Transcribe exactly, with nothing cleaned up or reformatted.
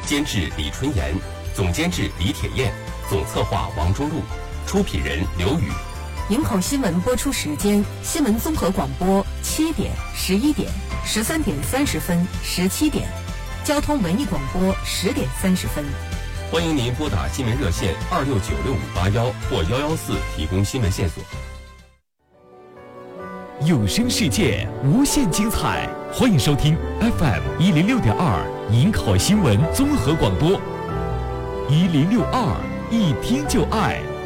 监制李春岩，总监制李铁燕，总策划王中路，出品人刘宇。 营口新闻播出时间：新闻综合广播七点、十一点、十三点三十分、十七点；交通文艺广播十点三十分。 欢迎您拨打新闻热线二六九六五八幺或幺幺四提供新闻线索。 有声世界无限精彩，欢迎收听 F M 一零六点二营口新闻综合广播，一零六二一听就爱。